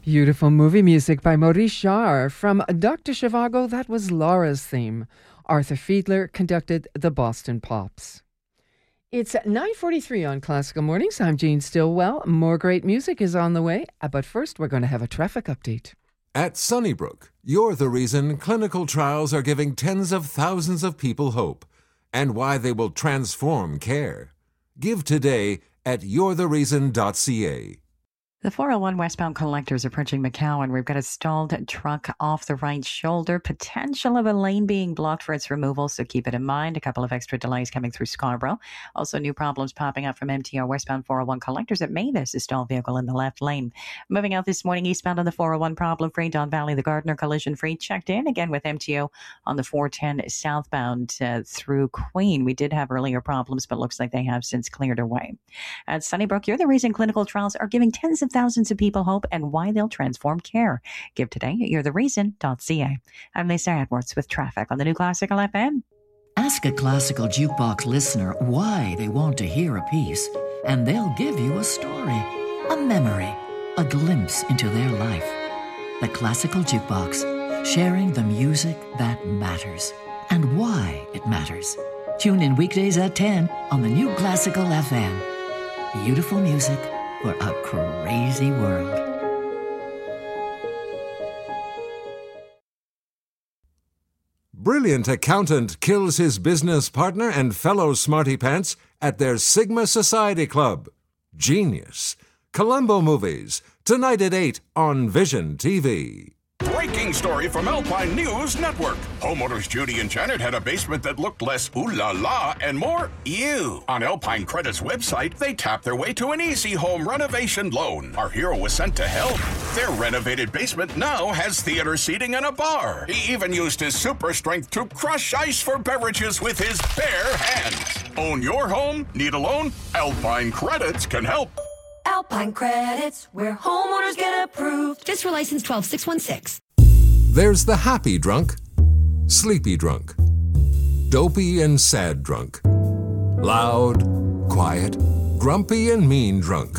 Beautiful movie music by Maurice Jarre. From Dr. Zhivago, that was Laura's theme. Arthur Fiedler conducted the Boston Pops. It's 9:43 on Classical Mornings. I'm Jean Stillwell. More great music is on the way, but first we're going to have a traffic update. At Sunnybrook, you're the reason clinical trials are giving tens of thousands of people hope and why they will transform care. Give today at you'rethereason.ca. The 401 westbound collectors approaching McCowan. We've got a stalled truck off the right shoulder. Potential of a lane being blocked for its removal, so keep it in mind. A couple of extra delays coming through Scarborough. Also, new problems popping up from MTR westbound 401 collectors at Mavis, a stalled vehicle in the left lane. Moving out this morning eastbound on the 401 problem-free. Don Valley, the Gardner collision-free. Checked in again with MTO on the 410 southbound through Queen. We did have earlier problems, but looks like they have since cleared away. At Sunnybrook, you're the reason clinical trials are giving tens of thousands of people hope and why they'll transform care. Give today at you'rethereason.ca. I'm Lisa Edwards with traffic on the new Classical FM. Ask a classical jukebox listener why they want to hear a piece, and they'll give you a story, a memory, a glimpse into their life. The Classical Jukebox, sharing the music that matters and why it matters. Tune in weekdays at 10 on the new Classical FM. Beautiful music for a crazy world. Brilliant accountant kills his business partner and fellow smarty pants at their Sigma Society Club. Genius. Columbo Movies, tonight at 8 on Vision TV. Breaking story from Alpine News Network. Homeowners Judy and Janet had a basement that looked less ooh la la and more ew. On Alpine Credit's website, they tapped their way to an easy home renovation loan. Our hero was sent to help. Their renovated basement now has theater seating and a bar. He even used his super strength to crush ice for beverages with his bare hands. Own your home? Need a loan? Alpine Credits can help. Alpine Credits, where homeowners get approved. Just for license 12616. There's the happy drunk, sleepy drunk, dopey and sad drunk, loud, quiet, grumpy and mean drunk.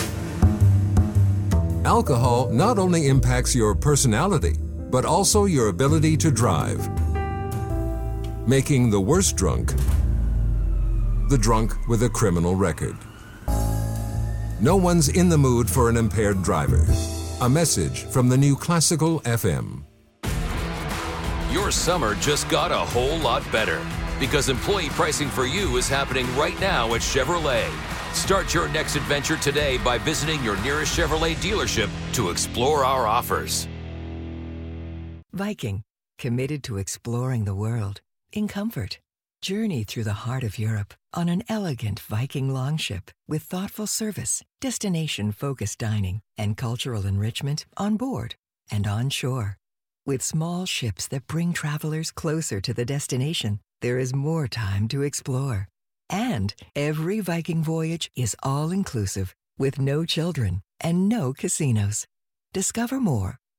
Alcohol not only impacts your personality, but also your ability to drive, making the worst drunk the drunk with a criminal record. No one's in the mood for an impaired driver. A message from the new Classical FM. Your summer just got a whole lot better because employee pricing for you is happening right now at Chevrolet. Start your next adventure today by visiting your nearest Chevrolet dealership to explore our offers. Viking, committed to exploring the world in comfort. Journey through the heart of Europe on an elegant Viking longship with thoughtful service, destination-focused dining, and cultural enrichment on board and on shore. With small ships that bring travelers closer to the destination, there is more time to explore. And every Viking voyage is all-inclusive with no children and no casinos. Discover more